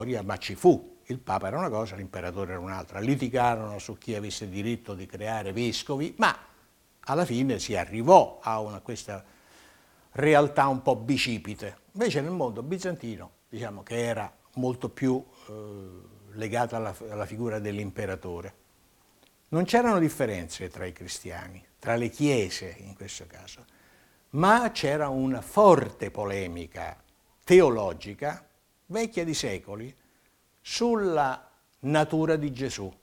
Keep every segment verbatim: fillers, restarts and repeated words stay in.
ma ci fu. Il Papa era una cosa, l'imperatore era un'altra. Litigarono su chi avesse diritto di creare vescovi, ma alla fine si arrivò a una, questa realtà un po' bicipite. Invece nel mondo bizantino, diciamo che era molto più eh, legato alla, alla figura dell'imperatore. Non c'erano differenze tra i cristiani, tra le chiese in questo caso, ma c'era una forte polemica teologica, vecchia di secoli, sulla natura di Gesù.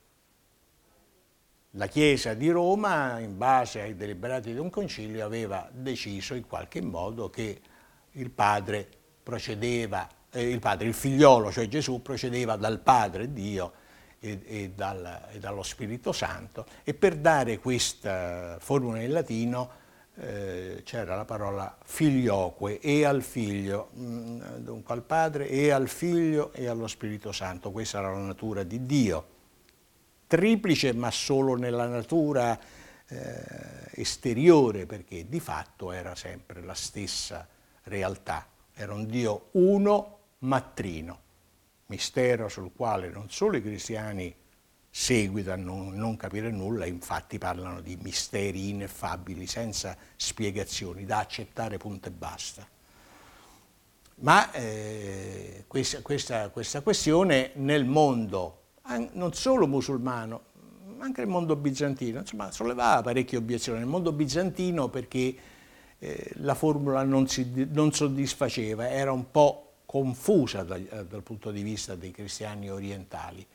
La Chiesa di Roma, in base ai deliberati di un concilio, aveva deciso in qualche modo che il padre procedeva, eh, il padre, il figliolo, cioè Gesù, procedeva dal Padre Dio e, e, dal, e dallo Spirito Santo, e per dare questa formula in latino eh, c'era la parola filioque, e al figlio, mh, dunque al Padre e al Figlio e allo Spirito Santo. Questa era la natura di Dio. Triplice, ma solo nella natura eh, esteriore, perché di fatto era sempre la stessa realtà. Era un Dio uno ma trino, mistero sul quale non solo i cristiani seguitano a non, non capire nulla, infatti parlano di misteri ineffabili, senza spiegazioni, da accettare punto e basta. Ma eh, questa, questa, questa questione nel mondo, non solo musulmano, anche nel mondo bizantino, insomma, sollevava parecchie obiezioni nel mondo bizantino, perché eh, la formula non, si, non soddisfaceva, era un po' confusa dal, dal punto di vista dei cristiani orientali,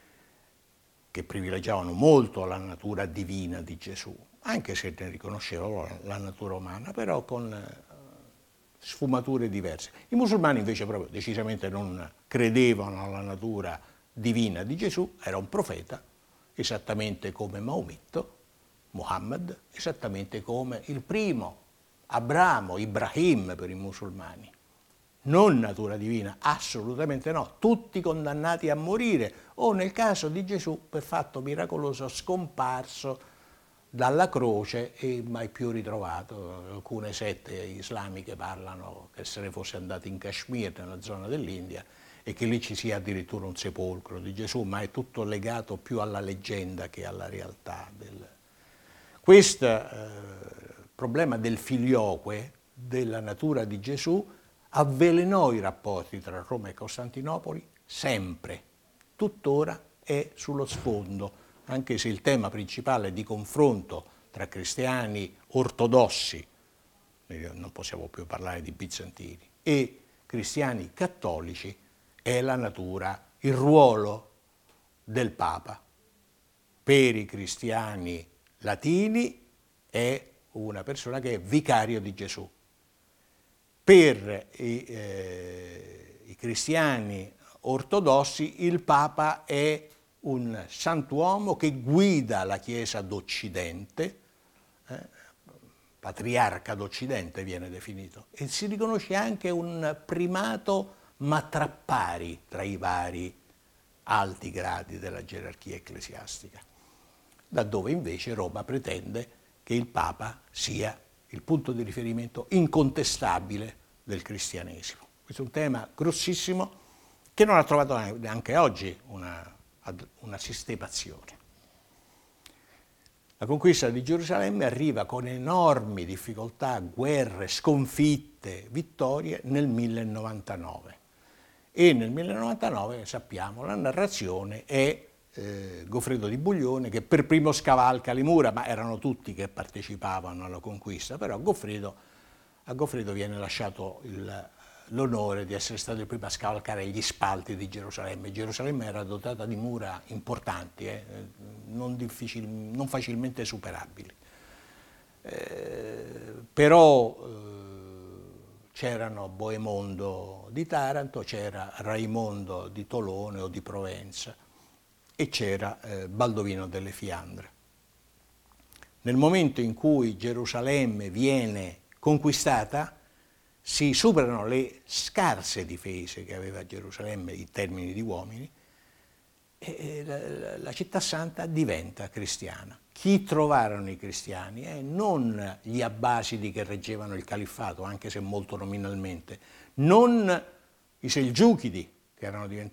che privilegiavano molto la natura divina di Gesù, anche se ne riconoscevano la natura umana, però con eh, sfumature diverse. I musulmani invece proprio decisamente non credevano alla natura divina di Gesù, era un profeta, esattamente come Maometto, Muhammad, esattamente come il primo, Abramo, Ibrahim per i musulmani. Non natura divina, assolutamente no, tutti condannati a morire, o nel caso di Gesù, per fatto miracoloso, scomparso dalla croce e mai più ritrovato. Alcune sette islamiche parlano che se ne fosse andato in Kashmir, nella zona dell'India, e che lì ci sia addirittura un sepolcro di Gesù, ma è tutto legato più alla leggenda che alla realtà. Del... Questo eh, problema del filioque, della natura di Gesù, avvelenò i rapporti tra Roma e Costantinopoli sempre, tuttora è sullo sfondo, anche se il tema principale di confronto tra cristiani ortodossi, non possiamo più parlare di bizantini, e cristiani cattolici, è la natura, il ruolo del Papa. Per i cristiani latini è una persona che è vicario di Gesù. Per i, eh, i cristiani ortodossi il Papa è un santuomo che guida la Chiesa d'Occidente, eh, patriarca d'Occidente viene definito, e si riconosce anche un primato ma tra pari tra i vari alti gradi della gerarchia ecclesiastica, laddove invece Roma pretende che il Papa sia il punto di riferimento incontestabile del cristianesimo. Questo è un tema grossissimo che non ha trovato neanche oggi una, una sistemazione. La conquista di Gerusalemme arriva con enormi difficoltà, guerre, sconfitte, vittorie nel millenovantanove. E nel millenovantanove, sappiamo, la narrazione è eh, Goffredo di Buglione che per primo scavalca le mura, ma erano tutti che partecipavano alla conquista, però Goffredo, a Goffredo viene lasciato il, l'onore di essere stato il primo a scavalcare gli spalti di Gerusalemme. Gerusalemme era dotata di mura importanti, eh, non, difficil, non facilmente superabili. Eh, però eh, c'erano Boemondo di Taranto, c'era Raimondo di Tolone o di Provenza e c'era eh, Baldovino delle Fiandre. Nel momento in cui Gerusalemme viene conquistata, si superano le scarse difese che aveva Gerusalemme in termini di uomini e la, la città santa diventa cristiana. Chi trovarono i cristiani? Eh, non gli abbasidi che reggevano il califfato, anche se molto nominalmente, non i selgiukidi che che erano diventati